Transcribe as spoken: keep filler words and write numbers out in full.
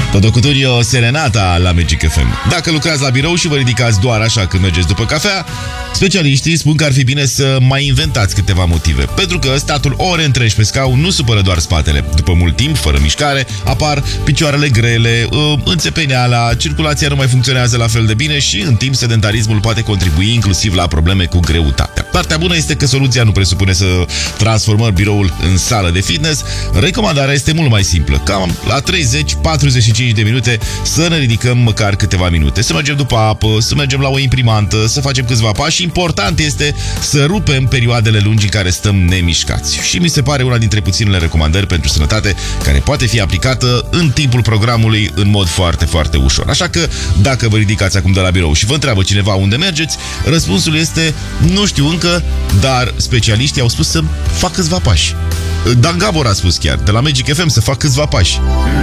Todo Cuturio, Serenata la Magic F M. Dacă lucrați la birou și vă ridicați doar așa când mergeți după cafea, specialiștii spun că ar fi bine să mai inventați câteva motive. Pentru că statul ore întregi pe scaun nu supără doar spatele. După mult timp, fără mișcare, apar picioarele grele, înțepeneala, circulația nu mai funcționează la fel de bine și în timp sedentarismul poate contribui inclusiv la probleme cu greutatea. Partea bună este că soluția nu presupune să transformăm biroul în sală de fitness. Recomandarea este mult mai simplă. Cam la treizeci patruzeci și cinci de minute să ne ridicăm măcar câteva minute. Să mergem după apă, să mergem la o imprimantă, să facem câțiva pași. Important este să rupem perioadele lungi în care stăm nemișcați. Și mi se pare una dintre puținele recomandări pentru sănătate care poate fi aplicată în timpul programului în mod foarte, foarte ușor. Așa că dacă vă ridicați acum de la birou și vă întreabă cineva unde mergeți, răspunsul este nu știu încă, dar specialiștii au spus să fac câțiva pași. Dan Gabor a spus chiar, de la Magic F M, să fac câțiva pași.